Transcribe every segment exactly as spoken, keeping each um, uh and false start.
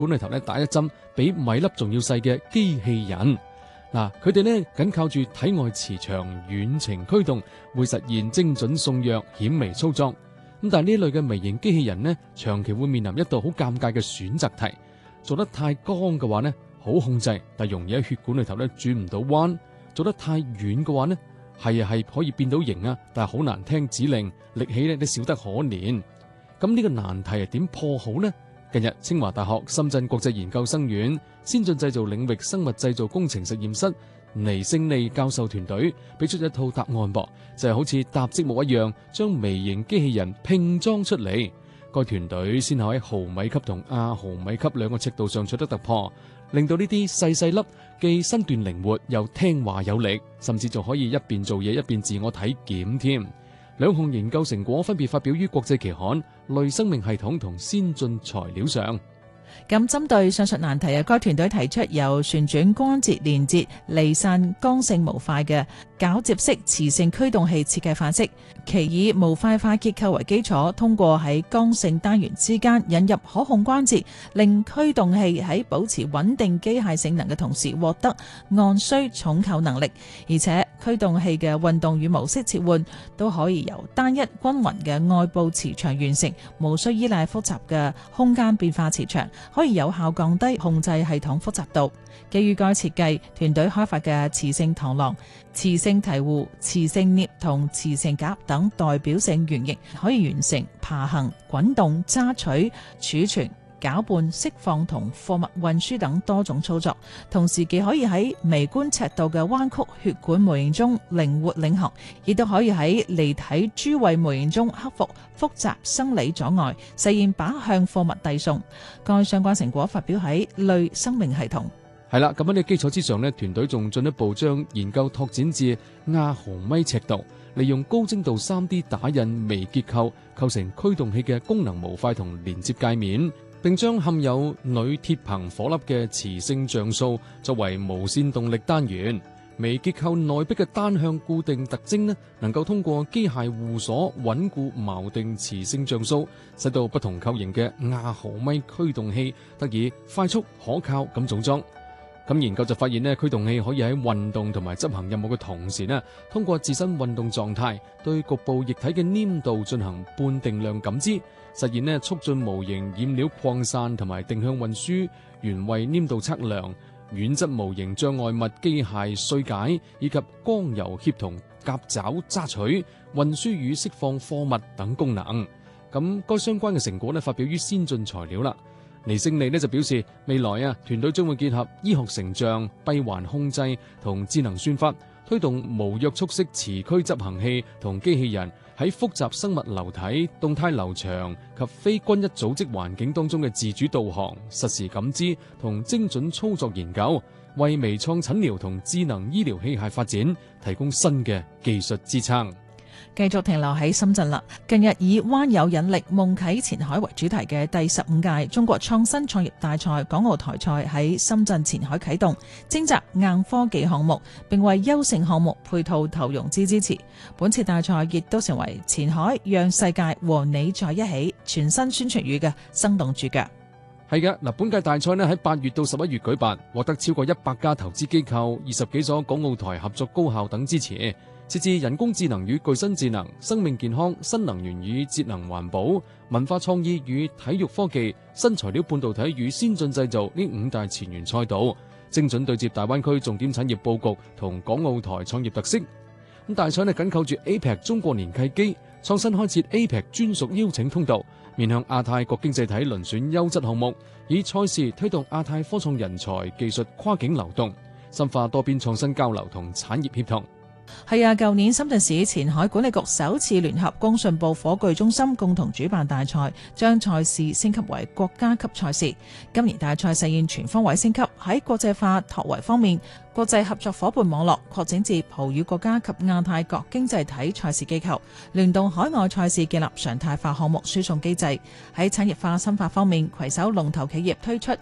管裏頭咧打一針比米粒仲要細嘅機器人。嗱，佢哋呢緊靠住體外磁場遠程驅動，會實現精準送藥、顯微操作。咁但係呢類嘅微型機器人呢，長期會面臨一道好尷尬嘅選擇題。做得太光嘅話呢，好控制，但容易喺血管裏頭咧轉唔到彎；做得太遠嘅話呢，係係可以變到形啊，但係好難聽指令，力氣咧都少得可憐。咁呢個難題係點破好呢？近日，清華大學深圳國際研究生院先進製造領域生物製造工程實驗室尼勝利教授團隊俾出一套答案噃，就係好似搭積木一樣，將微型機器人拼裝出嚟。該團隊先後喺毫米級同亞毫米級兩個尺度上取得突破，令到呢啲細細粒既身段靈活又聽話有力，甚至仲可以一邊做嘢一邊自我體檢添。兩項研究成果分別發表於國際期刊《類生命系統同先進材料》上。 咁針對上述難題啊，該團隊提出由旋轉關節連接離散剛性模塊嘅絞接式磁性驅動器設計範式，其以模塊化結構為基礎，通過喺剛性單元之間引入可控關節，令驅動器喺保持穩定機械性能嘅同時獲得按需重扣能力，而且驅動器嘅運動與模式切換都可以由單一均勻嘅外部磁場完成，無需依賴複雜嘅空間變化磁場，可以有效降低控制系統複雜度。基於該設計，團隊開發嘅磁性螳螂、磁性鵜鶘、磁性鎳同磁性鴿等代表性原型，可以完成爬行、滾動、揸取、儲存、攪拌、釋放同貨物運輸等多種操作，同時既可以喺微觀尺度嘅彎曲血管模型中靈活領航，亦都可以喺離體諸位模型中克服複雜生理阻礙，實現靶向貨物遞送。該相關成果發表喺《類生命系統》。 係啦，咁喺呢個基礎之上呢，團隊仲進一步將研究拓展至亞毫米尺度，利用高精度 三 D 打印微結構構成驅動器嘅功能模塊同連接界面，並將嵌有鋁鐵硼火粒嘅磁性像素作為無線動力單元。微結構內壁嘅單向固定特徵呢，能夠通過機械護鎖穩固錨定磁性像素，使到不同構型嘅亞毫米驅動器得以快速可靠咁組裝。咁研究就發現呢，驅動器可以喺運動同埋執行任務嘅同時呢，通過自身運動狀態對局部液體嘅黏度進行半定量感知，實現呢促進模型染料擴散同埋定向運輸、原位黏度測量、軟質模型障礙物機械碎解以及光柔協同夾爪揸取、運輸與釋放貨物等功能。咁該相關嘅成果呢，發表於先進材料啦。尼勝利呢就表示，未來啊，團隊將會結合醫學成像、閉環控制同智能算法，推動無約束式磁驅執行器同機器人喺複雜生物流體、動態流場及非均一組織環境當中嘅自主導航、實時感知同精準操作研究，為微創診療同智能醫療器械發展提供新嘅技術支撐。 繼續停留喺深圳啦。近日以灣有引力夢啟前海為主題嘅第十五屆中國創新創業大賽港澳台賽喺深圳前海啟動，徵集硬科技項目，並為優勝項目配套投融資支持。本次大賽亦都成為前海讓世界和你在一起全新宣傳語嘅生動主角。 係嘅，嗱，本屆大賽呢喺八月到十一月舉辦，獲得超過一百家投資機構、二十幾所港澳台合作高校等支持。設置人工智能與具身智能、生命健康、新能源與節能環保、文化創意與體育科技、新材料半導體與先進製造呢五大前沿賽道，精準對接大灣區重點產業佈局同港澳台創業特色。咁大賽呢緊扣住 A P E C 中國年契機，創新開設 A P E C 專屬邀請通道，面向亞太各經濟體遴選優質項目，以賽事推動亞太科創人才技術跨境流動，深化多邊創新交流同產業協同。 係啊，舊年深圳市前海管理局首次聯合工信部火炬中心共同主辦大賽，將賽事升級為國家級賽事。今年大賽實現全方位升級，喺國際化拓圍方面，國際合作伙伴網絡擴展至葡語國家及亞太各經濟體賽事機構，聯動海外賽事建立常態化項目輸送機制。喺產業化深化方面，攜手龍頭企業推出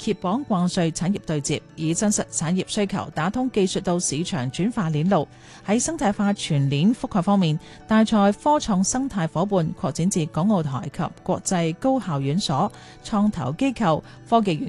揭綁掛帥產業對接，以真實產業需求打通技術到市場轉化鏈路。喺生態化全鏈覆蓋方面，大賽科創生態夥伴擴展至港澳台及國際高校院所、創投機構、科技園